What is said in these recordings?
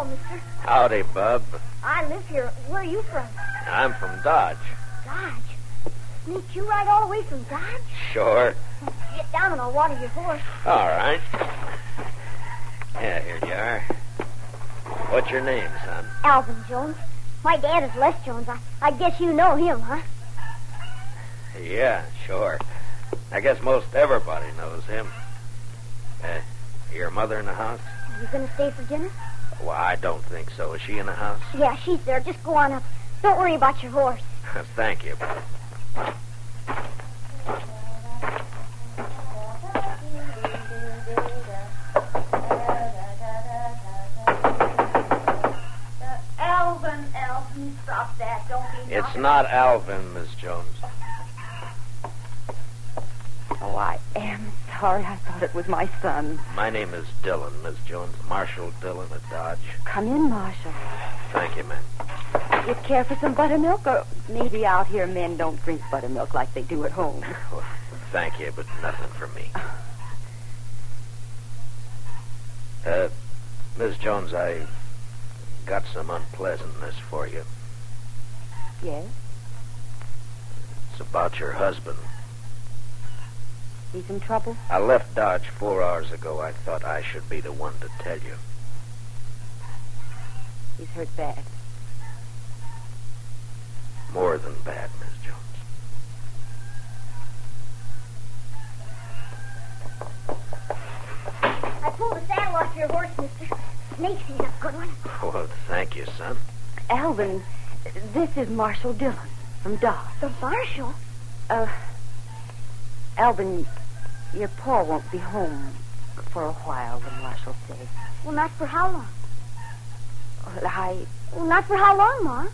mister. Howdy, bub. I live here. Where are you from? I'm from Dodge. Dodge? Sneak you right all the way from Dodge? Sure. Get down and I'll water your horse. All right. Yeah, here you are. What's your name, son? Alvin Jones. My dad is Les Jones. I guess you know him, huh? Yeah, sure. I guess most everybody knows him. Your mother in the house? Are you going to stay for dinner? Well, I don't think so. Is she in the house? Yeah, she's there. Just go on up. Don't worry about your horse. Thank you. Alvin, stop that. Don't be naughty. It's not Alvin, Miss Jones. Oh, I am sorry. I thought it was my son. My name is Dillon, Miss Jones. Marshall Dillon at Dodge. Come in, Marshall. Thank you, ma'am. You care for some buttermilk? Or maybe out here men don't drink buttermilk like they do at home. Well, thank you, but nothing for me. Miss Jones, I got some unpleasantness for you. Yes? It's about your husband. He's in trouble? I left Dodge 4 hours ago. I thought I should be the one to tell you. He's hurt bad. More than bad, Miss Jones. I pulled the saddle off your horse, mister. Snake's a good one. Well, thank you, son. Alvin, this is Marshall Dillon from Dodge. The Marshal? Alvin, your pa won't be home for a while, the Marshal says. Well, not for how long? Well, not for how long, Ma?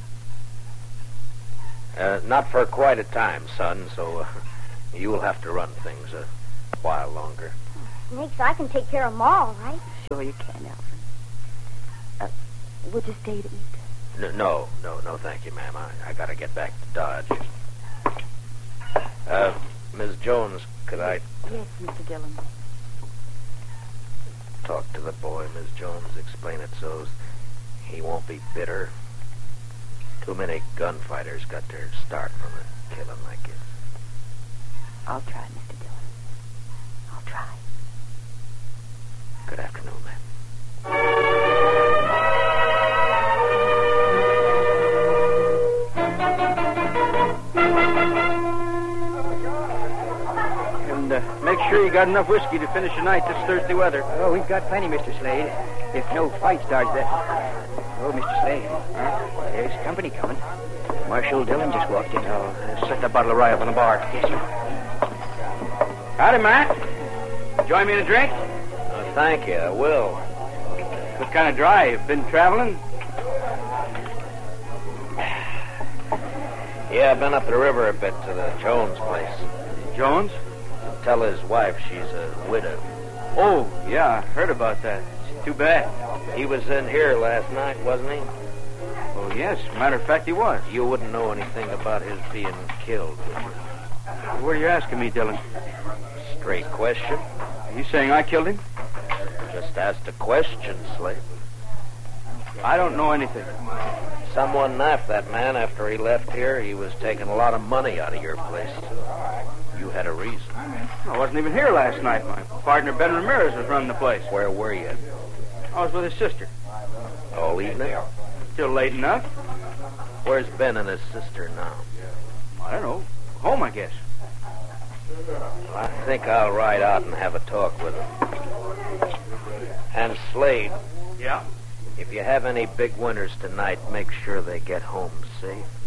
Not for quite a time, son, so you will have to run things a while longer. Snakes, I can take care of them all, right? Sure you can, Alvin. Would you stay to eat? No, thank you, ma'am. I gotta get back to Dodge. Miss Jones, could I Yes, Mr. Dillon. talk to the boy, Miss Jones? Explain it so he won't be bitter. Too many gunfighters got their start from a killing like this. I'll try, Mr. Dillon. I'll try. Good afternoon, ma'am. And make sure you got enough whiskey to finish the night this Thursday weather. Oh, we've got plenty, Mr. Slade. If no fight starts that... Oh, Mr. Slade. There's company coming. Marshal Dillon just walked in. Oh, set that bottle of rye up on the bar. Yes, sir. Howdy, Matt. Join me in a drink? Thank you, I will. What kind of drive? Been traveling? Yeah, I've been up the river a bit to the Jones place. Jones? Tell his wife she's a widow. Oh, yeah, I heard about that. It's too bad. He was in here last night, wasn't he? Oh, yes. Matter of fact, he was. You wouldn't know anything about his being killed, would you? What are you asking me, Dillon? Straight question. Are you saying I killed him? Just asked a question, Slade. I don't know anything. Someone knifed that man after he left here. He was taking a lot of money out of your place. You had a reason. I wasn't even here last night. My partner, Ben Ramirez, was running the place. Where were you? I was with his sister. All evening? Till late enough. Where's Ben and his sister now? I don't know. Home, I guess. I think I'll ride out and have a talk with him. And Slade. Yeah? If you have any big winners tonight, make sure they get home safe.